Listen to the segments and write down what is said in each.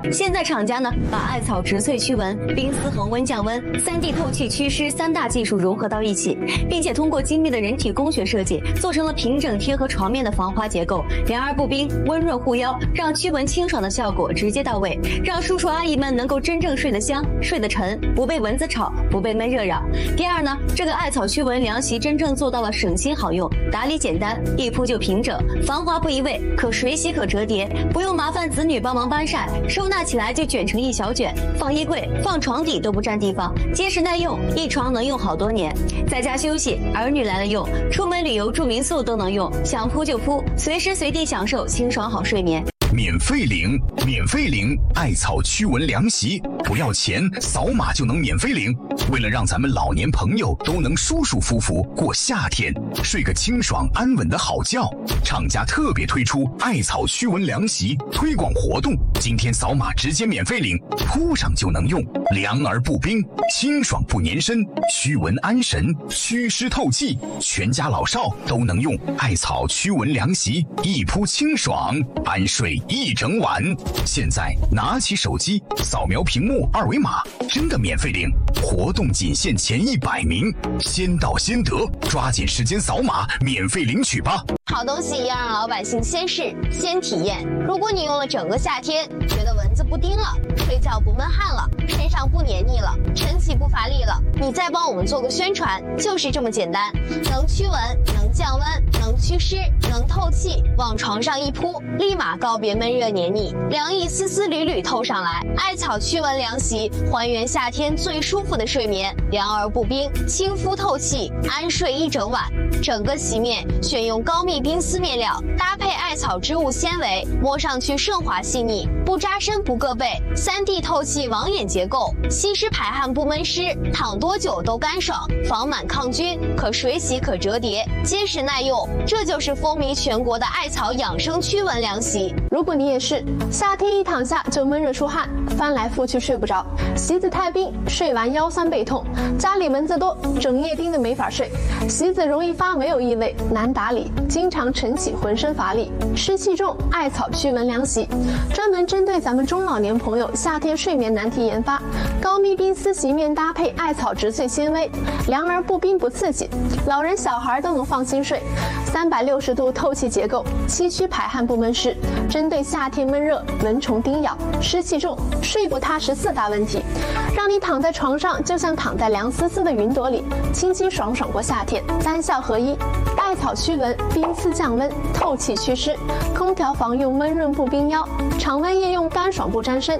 现在厂家呢把艾草植萃驱蚊、冰丝恒温降温、3D 透气祛湿3大技术融合到一起，并且通过精密的人体工学设计，做成了平整贴合床面的防滑结构，凉而不冰，温润护腰，让驱蚊清爽的效果直接到位，让叔叔阿姨们能够真正睡得香、睡得沉，不被蚊子吵，不被闷热扰。第二呢，这个艾草驱蚊凉席真正做到了省心好用、打理简单，一铺就平整，防滑不移位，可水洗可折叠，不用麻烦子女帮忙搬晒，收纳起来就卷成一小卷，放衣柜、放床底都不占地方，结实耐用，一床能用好多年。在家休息，儿女来了用，出门旅游住民宿都能用，想铺就铺，随时随地享受清爽好睡眠。 免费领艾草驱蚊凉席，不要钱，扫码就能免费领。为了让咱们老年朋友都能舒舒服服过夏天，睡个清爽安稳的好觉，厂家特别推出艾草驱蚊凉席推广活动，今天扫码直接免费领，铺上就能用，凉而不冰，清爽不粘身，驱蚊安神，祛湿透气，全家老少都能用。艾草驱蚊凉席，一铺清爽，安睡一整晚。现在拿起手机扫描屏幕2维码，真的免费领，活动仅限前100名，先到先得，抓紧时间扫码免费领取吧。 好东西要让老百姓先试先体验。如果你用了整个夏天，觉得蚊子不叮了，睡觉不闷汗了，身上不黏腻了，晨起不乏力了，你再帮我们做个宣传，就是这么简单。能驱蚊，能降温，能祛湿，能透气，往床上一铺，立马告别闷热黏腻，凉意丝丝缕缕透上来。艾草驱蚊凉席，还原夏天最舒服的睡眠，凉而不冰，亲肤透气，安睡一整晚。整个席面选用高密冰丝面料，搭配艾草织物纤维，摸上去顺滑细腻，不扎身不硌背。3D 透气网眼结构，吸湿排汗不闷湿，躺多久都干爽，防螨抗菌，可水洗可折叠，结实耐用。这就是风靡全国的艾草养生驱蚊凉席。 如果你也是夏天一躺下就闷热出汗，翻来覆去睡不着，席子太冰，睡完腰酸背痛，家里蚊子多，整夜盯着没法睡，席子容易发霉有异味，难打理，经常晨起浑身乏力，湿气重。艾草驱蚊凉席专门针对咱们中老年朋友夏天睡眠难题研发，高密冰丝席面搭配艾草植萃纤维，凉而不冰不刺激，老人小孩都能放心睡。360度透气结构，吸湿排汗不闷湿，针对夏天闷热、蚊虫叮咬、湿气重、睡不踏实4大问题，让你躺在床上就像躺在凉丝丝的云朵里，清清爽爽过夏天，3效合一。艾草驱蚊，冰丝降温，透气祛湿，空调房用闷润不冰腰，常温夜用干爽不沾身。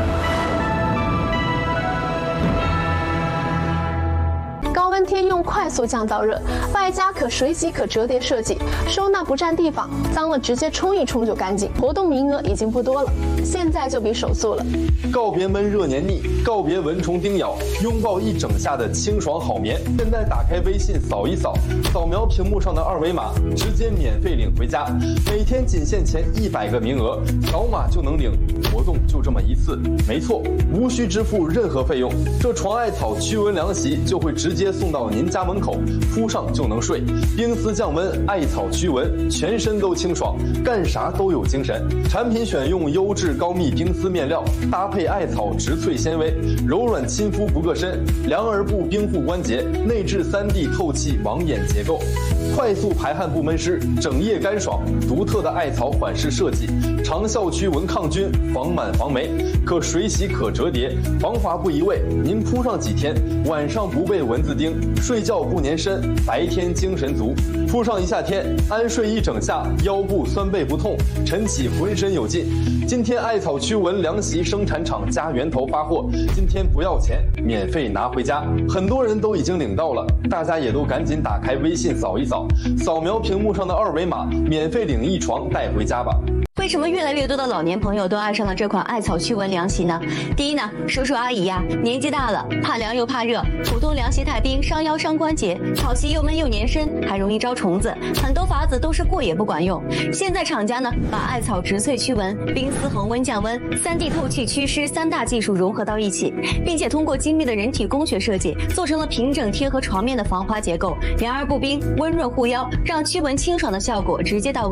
高温天用快速降燥热，外加可水洗可折叠设计，收纳不占地方，脏了直接冲一冲就干净。活动名额已经不多了，现在就比手速了。 告别闷热黏腻，告别蚊虫叮咬，拥抱一整夏的清爽好眠。现在打开微信扫一扫，扫描屏幕上的2维码，直接免费领回家。每天仅限前100个名额，扫码就能领。活动就这么一次，没错，无需支付任何费用。这床艾草驱蚊凉席就会直接送到您家门口，铺上就能睡。冰丝降温，艾草驱蚊，全身都清爽，干啥都有精神。产品选用优质高密冰丝面料，搭配艾草植萃纤维，柔软亲肤不硌身，凉而不冰护关节，内置3D 透气网眼结构，快速排汗不闷湿，整夜干爽。独特的艾草缓释设计，长效驱蚊抗菌，防螨防霉，可水洗可折叠，防滑不移位。您铺上几天，晚上不被蚊子叮，睡觉不粘身，白天精神足。铺上一夏天，安睡一整夏，腰部酸背不痛，晨起浑身有劲。今天艾草驱蚊凉席生产厂家源头发货，今天不要钱，免费拿回家。很多人都已经领到了，大家也都赶紧打开微信扫一扫，扫描屏幕上的2维码，免费领一床带回家吧。 为什么越来越多的老年朋友都爱上了这款艾草驱蚊凉席呢？第一呢，叔叔阿姨呀，年纪大了，怕凉又怕热，普通凉席太冰，伤腰伤关节，草席又闷又粘身，还容易招虫子，很多法子都是过也不管用。现在厂家呢，把艾草植萃驱蚊、冰丝恒温降温、3D 透气祛湿3大技术融合到一起，并且通过精密的人体工学设计，做成了平整贴合床面的防滑结构，凉而不冰，温润护腰，让驱蚊清爽的效果直接到位。